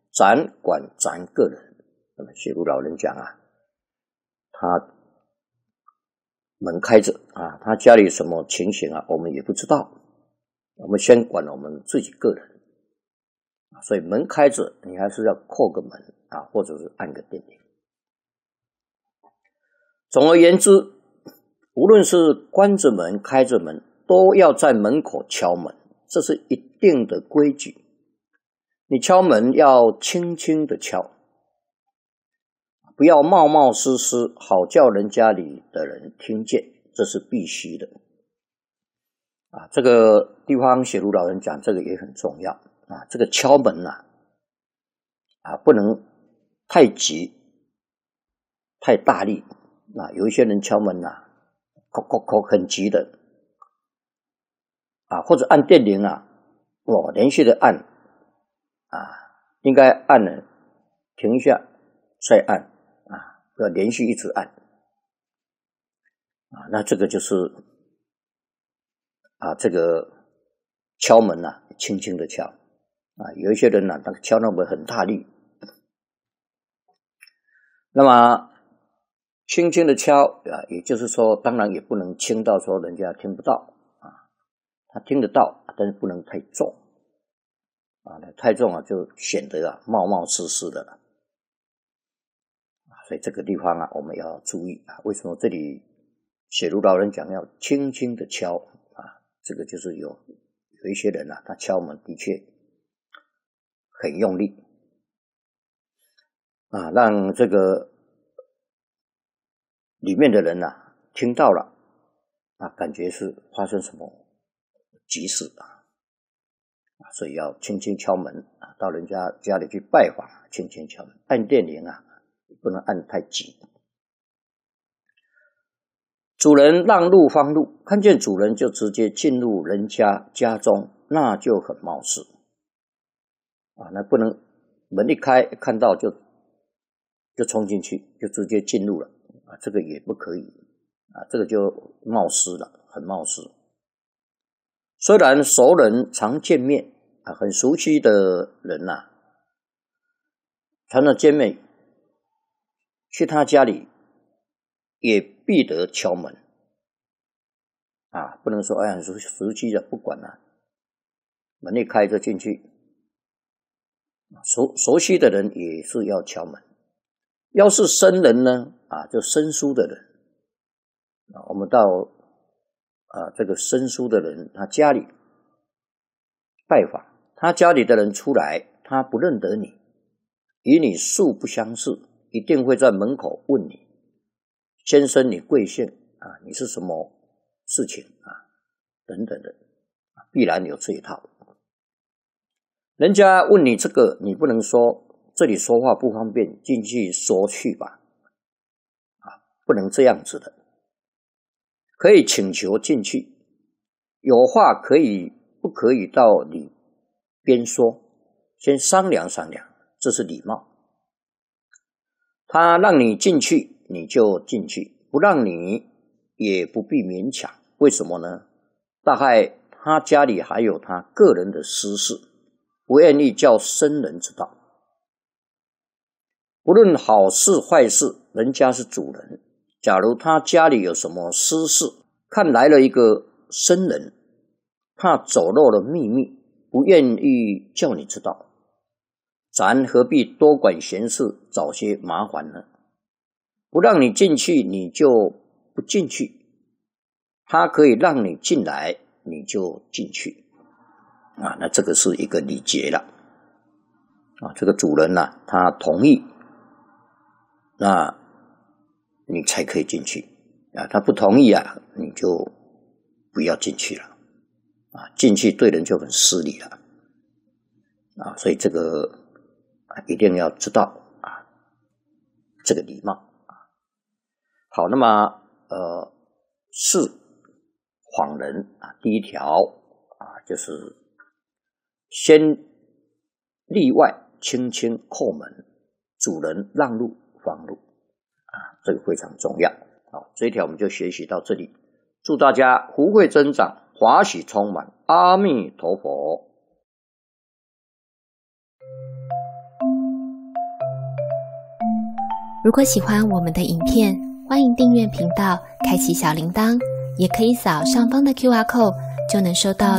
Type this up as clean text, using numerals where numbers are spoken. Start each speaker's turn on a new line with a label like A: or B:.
A: 咱管咱个人。那么写如老人讲啊，他门开着啊，他家里什么情形啊，我们也不知道。我们先管我们自己个人，所以门开着，你还是要扣个门啊，或者是按个电铃。总而言之，无论是关着门、开着门，都要在门口敲门，这是一定的规矩。你敲门要轻轻的敲，不要冒冒失失，好叫人家里的人听见，这是必须的。这个地方写如老人讲，这个也很重要啊。这个敲门不能太急、太大力有一些人敲门叩叩叩很急的或者按电铃连续的按应该按了停一下再按要连续一直按那这个就是这个敲门轻轻的敲有一些人那个敲那门很大力，那么轻轻的敲也就是说当然也不能轻到说人家听不到他听得到，但是不能太重太重就显得冒冒失失的了所以这个地方我们要注意为什么这里写如老人讲要轻轻的敲这个就是有一些人他敲门的确很用力让这个里面的人听到了感觉是发生什么急事所以要轻轻敲门到人家家里去拜访轻轻敲门，按电铃不能按太急。主人让路方入，看见主人就直接进入人家家中，那就很冒失那不能门一开看到就冲进去，就直接进入了这个也不可以这个就冒失了，很冒失。虽然熟人常见面很熟悉的人常常见面，去他家里也必得敲门不能说很熟悉的不管门一开就进去，熟悉的人也是要敲门。要是生人呢就生疏的人我们到这个生疏的人他家里拜访，他家里的人出来，他不认得你，与你素不相识，一定会在门口问你，先生你贵姓你是什么事情等等的必然有这一套。人家问你这个，你不能说这里说话不方便，进去说去吧不能这样子的，可以请求进去，有话不可以到里边说，先商量商量，这是礼貌。他让你进去你就进去，不让你也不必勉强。为什么呢？大概他家里还有他个人的私事，不愿意叫生人知道。不论好事坏事，人家是主人，假如他家里有什么私事，看来了一个生人，怕走漏了秘密，不愿意叫你知道，咱何必多管闲事，找些麻烦呢？不让你进去你就不进去，他可以让你进来你就进去那这个是一个礼节了这个主人他同意，那你才可以进去他不同意你就不要进去了进去对人就很失礼了所以这个一定要知道这个礼貌好，那么是谎人第一条就是先例外轻轻叩门，主人让路方入这个非常重要好，这一条我们就学习到这里，祝大家福慧增长，华喜充满，阿弥陀佛。
B: 如果喜欢我们的影片，欢迎订阅频道，开启小铃铛，也可以扫上方的 QR code，就能收到